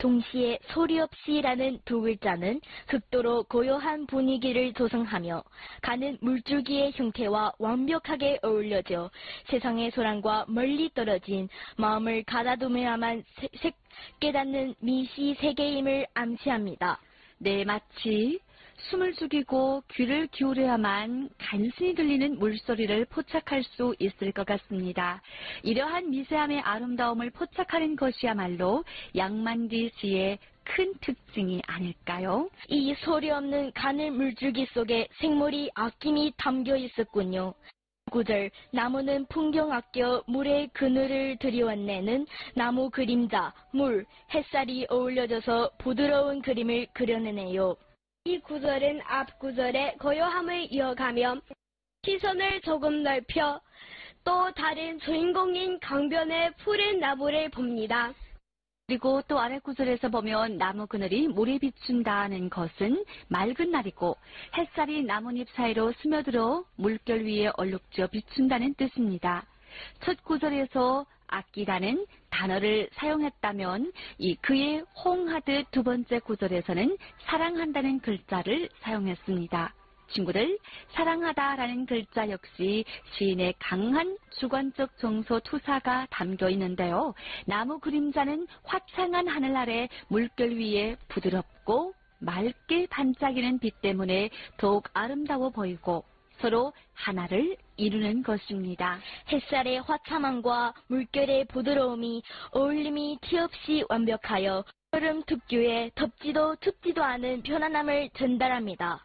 동시에 소리 없이라는 두 글자는 극도로 고요한 분위기를 조성하며 가는 물줄기의 형태와 완벽하게 어울려져 세상의 소란과 멀리 떨어진 마음을 가다듬어야만 깨닫는 미시 세계임을 암시합니다. 네, 마치 숨을 죽이고 귀를 기울여야만 간신히 들리는 물소리를 포착할 수 있을 것 같습니다. 이러한 미세함의 아름다움을 포착하는 것이야말로 양만디 시의 큰 특징이 아닐까요? 이 소리 없는 가늘 물줄기 속에 생물이 아낌이 담겨 있었군요. 구절 나무는 풍경 아껴 물의 그늘을 들여왔네는 나무 그림자, 물, 햇살이 어울려져서 부드러운 그림을 그려내네요. 이 구절은 앞 구절의 고요함을 이어가며 시선을 조금 넓혀 또 다른 주인공인 강변의 푸른 나무를 봅니다. 그리고 또 아래 구절에서 보면 나무 그늘이 물에 비춘다는 것은 맑은 날이고 햇살이 나뭇잎 사이로 스며들어 물결 위에 얼룩져 비춘다는 뜻입니다. 첫 구절에서 아끼다는 단어를 사용했다면 이 그의 호응하듯 두 번째 구절에서는 사랑한다는 글자를 사용했습니다. 친구들, 사랑하다라는 글자 역시 시인의 강한 주관적 정서 투사가 담겨 있는데요. 나무 그림자는 화창한 하늘 아래 물결 위에 부드럽고 맑게 반짝이는 빛 때문에 더욱 아름다워 보이고 서로 하나를 이루는 것입니다. 햇살의 화창함과 물결의 부드러움이 어울림이 티없이 완벽하여 여름 특유의 덥지도 춥지도 않은 편안함을 전달합니다.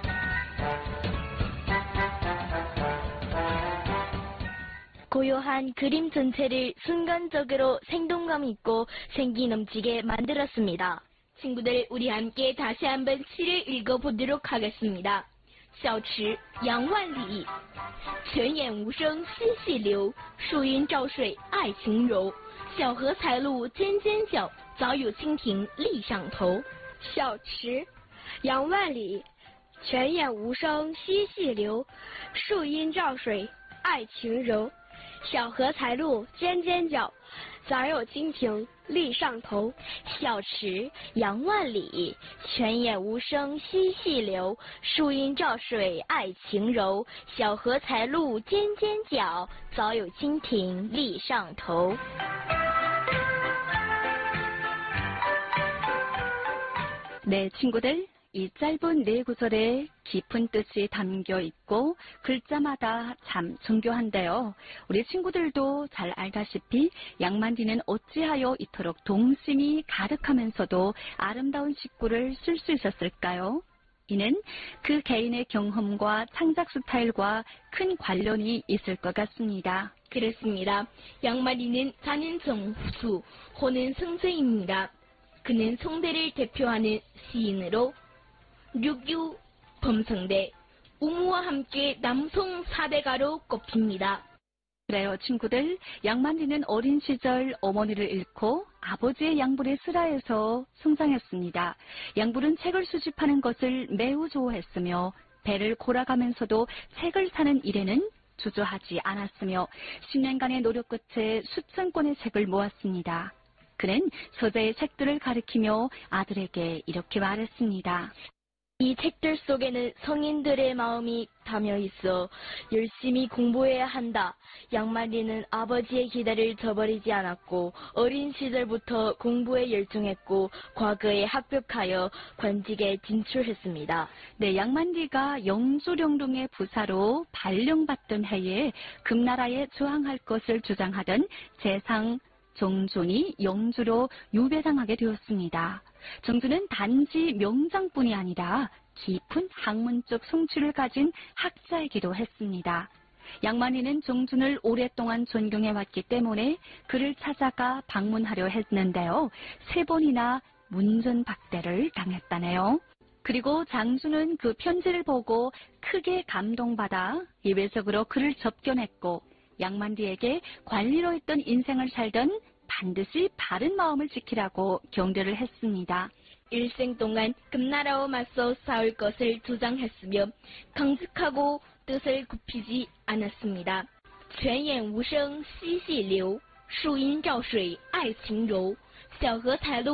고요한 그림 전체를 순간적으로 생동감 있고 생기 넘치게 만들었습니다. 친구들, 우리 함께 다시 한번 시를 읽어보도록 하겠습니다. 小池杨万里，泉眼无声惜细流，树阴照水爱晴柔。小荷才露尖尖角，早有蜻蜓立上头。 小池杨万里，泉眼无声惜细流，树阴照水爱晴柔。小荷才露尖尖角，早有蜻蜓立上头。 小池杨万里，泉眼无声惜细流，树阴照水爱晴柔。小荷才露尖尖角，早有蜻蜓立上头。 네, 친구들. 이 짧은 네 구절에 깊은 뜻이 담겨 있고 글자마다 참 정교한데요. 우리 친구들도 잘 알다시피 양만디는 어찌하여 이토록 동심이 가득하면서도 아름다운 식구를 쓸 수 있었을까요? 이는 그 개인의 경험과 창작 스타일과 큰 관련이 있을 것 같습니다. 그렇습니다. 양만디는 자는 정수, 호는 성세입니다. 그는 성대를 대표하는 시인으로 류규, 범성대, 우무와 함께 남송 4대가로 꼽힙니다. 그래요, 친구들. 양만디는 어린 시절 어머니를 잃고 아버지의 양불의 슬하에서 성장했습니다. 양불은 책을 수집하는 것을 매우 좋아했으며 배를 골아가면서도 책을 사는 일에는 주저하지 않았으며 10년간의 노력 끝에 수천 권의 책을 모았습니다. 그는 서재의 책들을 가리키며 아들에게 이렇게 말했습니다. 이 책들 속에는 성인들의 마음이 담겨 있어 열심히 공부해야 한다. 양만디는 아버지의 기대를 저버리지 않았고 어린 시절부터 공부에 열중했고 과거에 합격하여 관직에 진출했습니다. 네, 양만디가 영주령동의 부사로 발령받던 해에 금나라에 저항할 것을 주장하던 재상 정준이 영주로 유배당하게 되었습니다. 정준은 단지 명장뿐이 아니라 깊은 학문적 성취를 가진 학자이기도 했습니다. 양만이는 정준을 오랫동안 존경해왔기 때문에 그를 찾아가 방문하려 했는데요. 3번이나 문전박대를 당했다네요. 그리고 장준은 그 편지를 보고 크게 감동받아 예외적으로 그를 접견했고 양만디에게 관리로 있던 인생을 살던 반드시 바른 마음을 지키라고 경고를 했습니다. 일생 동안 금나라와 맞서 싸울 것을 주장했으며 강직하고 뜻을 굽히지 않았습니다. 泉眼无声惜细流，树阴照水爱晴柔，小荷才露